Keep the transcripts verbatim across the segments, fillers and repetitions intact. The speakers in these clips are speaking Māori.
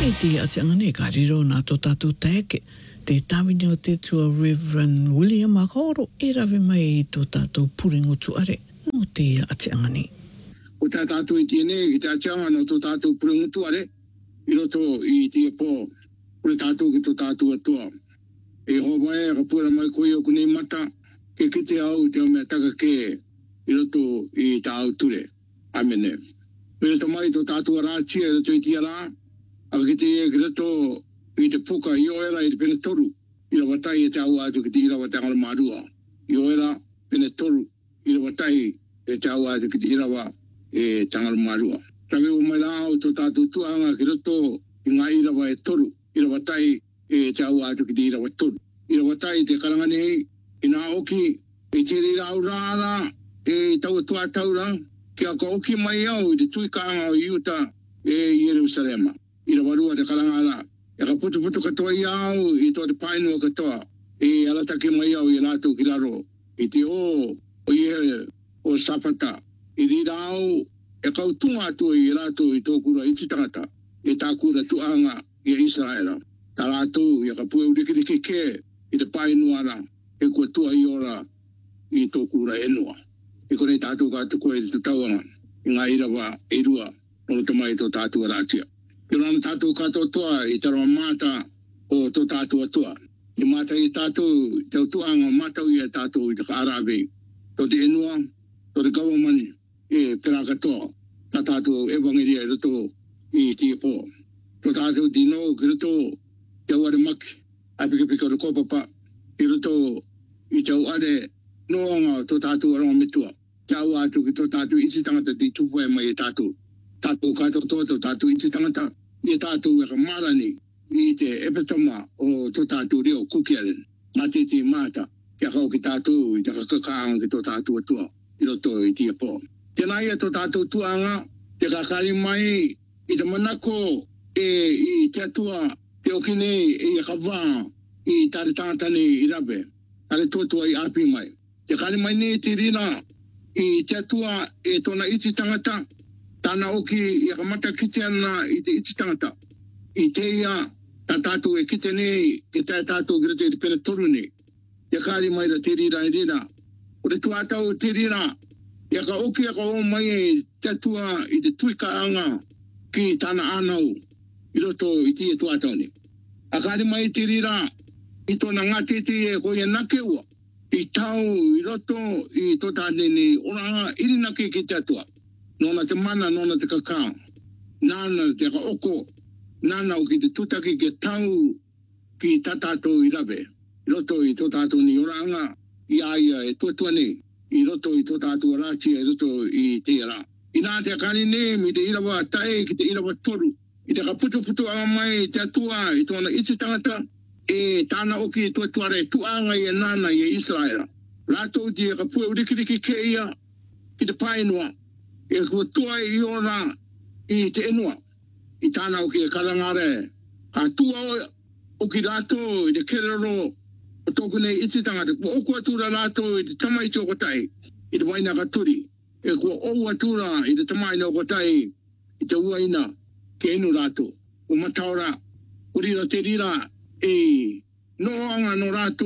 E te atiangane ka riro nā tō tātou taeke. Te tāwini o te tua Reverend William Akoro e rawe mai i tō tātou puringo tuare no te atiangane. O tā tātou i tiene i te atianga no tō tātou puringo tuare i roto i te pō o le tātou ki tō tātou atua. E ho mai ka pura mai koe o kunei mata ke kite au te o mea taka ke i roto i tā au ture. Amene. Pere to mai tō tātou arātia i roto i tia rā. Aka kite e ki roto i te puka i oera i te pene toru. I ra watai e te au atu ki te ira wa te angala marua. I oera pene toru. I ra watai e te au atu ki te ira wa e te angala marua. Rawe o mai rā o tō tātou tuanga ki roto i ngā ira wa e toru. I ra watai e te au atu ki te ira wa toru. I ra watai te karangane i nā oki e te rira au rāra e tau atua taura. Ki a ka oki mai au i te tui kaanga o Iuta e Jerusalema. I ra warua te karangara. E ka putu putu katoa i au i tō te painua katoa. E alatake mai au i rātou ki raro. I te o o ie o sapata. I rira au e kautunga atua i rātou i tō kura iti tangata. E tā kura tuanga i Israela. Tā rātou i ka pue urikiriki ke i te painua ra. E kua tua i ora i tō kura enua. E kore tātou ka tuku e te tauanga. I ngā irawa e rua. Nono tamai tō tātou rātia. I rana tātou katoa toa i taro mata o tō tātou atua. I mata i tātou, te utuanga mata i tātou i te kaarawe. Tō te enua, tō te government e pera katoa. Tā tātou e wangiria i roto i tia pō. Tō tātou dino ki roto te auare maki. A pika pika o kopapa. I roto i te auare noanga tō tātou aronga mitua. Te au atu ki tō tātou isi tangata di tupu e mai e tātou. Tātou katoa toa tō tātou isi tangata. I tātou e ka marani i te epitoma o tō tātou reo kukiaren. Mā te te māta kia kau ki tātou i te kakakaanga ki tō tātou atua i roto i tia pō. Tēnā ia tō tātou tuanga te kakari mai i te manako e i te atua te okine e i kawā i tāre tātane i rawe. Tāre tōtua i api mai. Te kari mai ne te rira i te atua e tōna iti tangata. Tāna oki i a kamata kite ana i te iti tangata. I te ia, tā tātou e kite nei, e tā tātou grete i te pene toru nei. Ia kāri mai ra te rira i rira. O te tuatau te rira, ia ka oki a ka o mai e te atua i te tuika anga ki tāna anau i roto i te tuatau nei. A kāri mai te rira, i tōna ngate te e koe nake ua. I tau i roto i tō tāne nei, oranga iri nake ki te atua. Nona te mana, nona te kakao. Nana te ka oko. Nana o ki te tutaki ke tau ki tatatou i rawe. I roto i tō tātou ni oranga. I aia e tuatua nei. I roto i tō tātou aratia, i roto i te ara. I nā te akani nei, mi te irawa tae, ki te irawa toru. I te ka putu putu anga mai, te atua, i tōna iti tangata. E tāna oki i tuatuare, tuanga i e nana i e Israela. Rātou ti e ka pue urikiriki ke ia, ki te painua. E kua tua i ora i te enua. I tāna o ki e karangare. Ha tua o ki rato i te kerero o tōku nei iti tangata. Kua oku atura rato i te tamai te okotai. I te waina katuri. E kua ou atura i te tamai te okotai. I te uaina ke enu rato. O mataora. Urira te rira e noanga no rato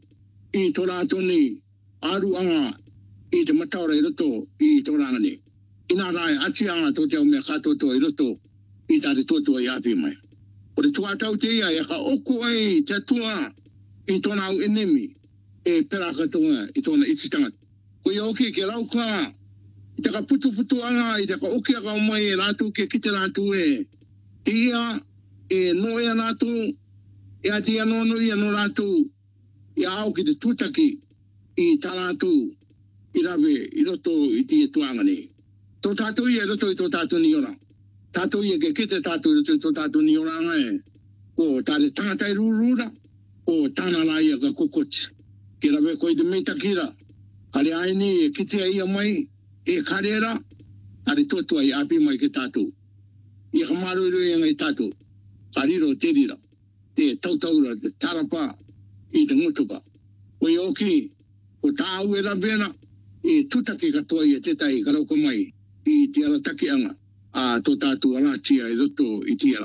i tō rato ni. Aru anga i te mataora i roto i tō ranga ni. Ina rai ati anga tō te au mea katoto i roto i tāre tōtua i api mai. O te tuatau te ia e ka oko ai te atua i tōna au enemi e pera katoa i tōna iti tangata. Ko i oki ke rauka i te ka putu putu anga i te ka oki aka o mai e rātou ke kite rātou e. Te ia e no ea rātou e ati anono i ano rātou i au ki te tūtaki i tā rātou i rawe i roto i tia tuanga nei. Tō tātou i e roto i tō tātou ni ora. Tātou i e ke kite tātou i roto i tō tātou ni ora ngai. O tāre tangatai rūrūra. O tāna rai a ka kokoti. Ke rawe koe te meita kira. Kare aini e kite a ia mai. E karera. Tāre tōtua i api mai ke tātou. I ka maru i rui ngai tātou. Kariro te rira. Te tautaura, te tarapa. I te ngutupa. O i oki. O tāu e rawena. E tutaki katoa i e tetai karauka mai. I te arataki anga a tō tātou aratia i roto i te ara.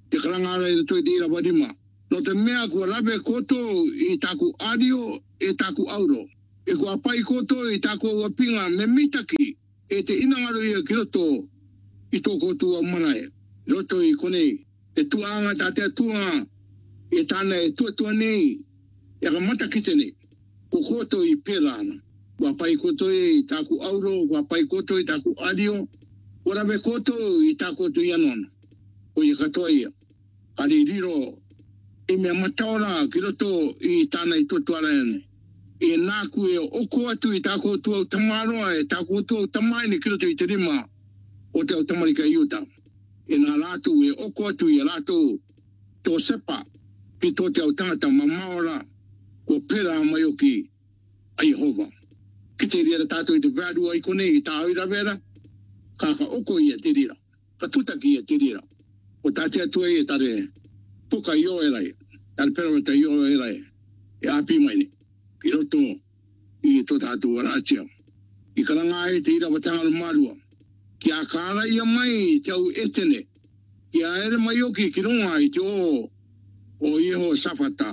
te karangara i toi te ira warima. No te mea kua lawe koto i taku ario e taku auro. E kua pai koto i taku wapinga me mitaki e te inangaro i a kiroto i tō koto a manae. Roto i kone e tuanga ta te atua e tāna e tuatua nei e ka mata kitene ko koto i perana. Kua pai koto i taku auro, kua pai koto i taku ario, kua lawe koto i taku tu ianona. O i katoa ia. Kari riro e mea mataora ki roto i tāna i tuatuara ene. E nāku e oko atu i tāko tu au tamaroa e tāko tu au tamaini ki roto i te rima o te au tamarika i uta. E nā lātu e oko atu i a lātu tō sepa ki tō te au tangata mamaora ko pera mai o ki a Jehova. Ki te rira tātou i te vērua i kone i tā aira vera, ka ka oko i a te rira, ka tutaki i a te rira. O tāte atua i e tare puka i o e rai, tare perawata i o e rai, e api mai ni, ki roto i tō tātou aratia. I karanga e te ira watanga marua, ki a kāra ia mai te au etene, ki a ere mai oki ki runga i te o o Ieho Safata.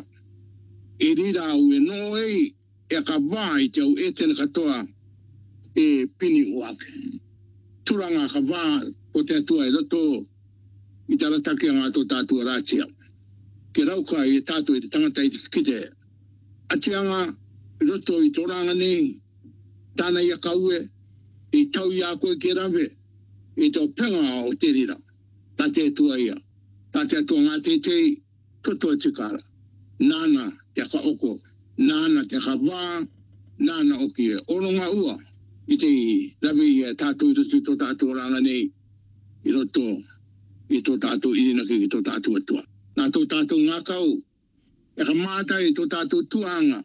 E rira au e no ei e ka wā i te au etene katoa e pini uake. Turanga ka wā o te atua e roto i te aratake a ngā tō tātou aratia. Ke rauka i tātou i te tangata i te kite. Atianga i roto i tōranga nei, tāna i a kaue, i tau i a koe ke rawe, i tō penga o te rira. Tate atua ia. Tate atua ngā te tei, toto tikara. Nana te ka oko, nana te ka wā, nana oki e. Oronga ua, i te rawe i a tātou i roto i tō tātou ranga nei, i roto i tō tātou irinaki i tō tātou atua. Nā tō tātou ngā kau, e ka māta i tō tātou tuanga,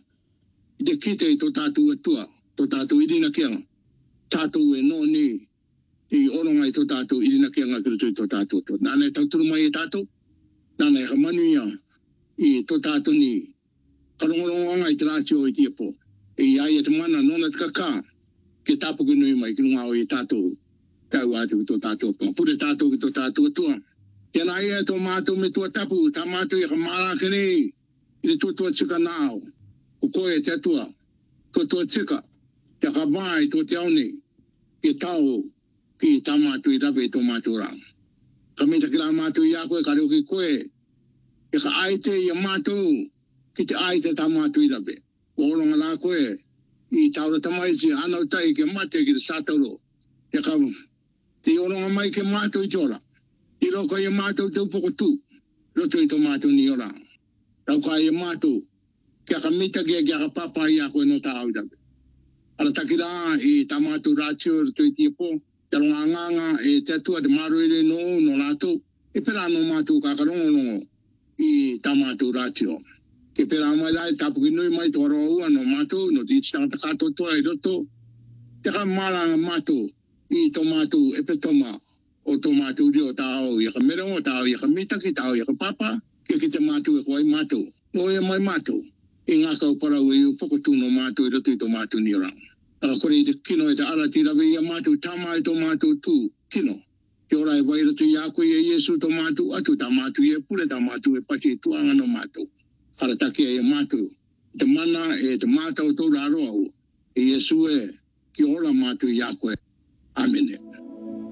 i te kite i tō tātou atua, tō tātou irinakianga. Tātou e no ni, i oronga i tō tātou irinakianga ki roto i tō tātou atua. Nāna e tauturu mai i tātou, nāna e ka manuia i tō tātou ni, karongoronga i te rātio i tiepo. E iai e te mana nona te kaka, ke tāpuki nui mai ki runga o i tātou, kau atu ki tō tātou atua. Pure tātou ki tō tātou atua. Ia nā ia tō mātou me tua tapu, tā mātou i ka mārake nei, i te tuatua tika nāo. O koe te atua, tuatua tika, te ka vai tō te aune, ke tau ki tā mātou i rawe tō mātou rang. Ka mita ki rā mātou i a koe, ka reo ki koe, e ka aite i a mātou, ki te aite tā mātou i rawe. O oronga rā koe, i taura tamaisi, anau tai ke mate ki te sātauro, e ka te oronga mai ke mātou i tora. I roko i a mātou te upoko tū, roto i tō mātou ni ora. Rauka i a mātou, kia ka mita kia kia ka papa i a koe no tā au rawe. Ara takira i tā mātou rātio roto i tiepo, te ronga nganga e te atua te maroire no no rātou, e pera no mātou kakarongo no i tā mātou rātio. Ke pera mai rai tāpuki nui mai tō roa ua no mātou, no te iti tangata kātou toa i roto, te ka maranga mātou i tō mātou e petoma, o tō mātou rio tāo i ka merongo, tāo i ka mitaki, tāo i ka papa, ke ki te mātou e koe mātou. No e mai mātou, e ngā kau parau e u pokotu no mātou i roto i tō mātou ni orang. Aka kore i te kino e te arati rawe i a mātou, tāma i tō mātou tū, kino. Ke ora e wai roto i a koe e Iesu tō mātou atu, tā mātou e pule, tā mātou e pati e tuanga no mātou. Ara take e mātou, te mana e te mātou tō rāroa ua. E Iesu e, ki ora mātou i a koe. Amen.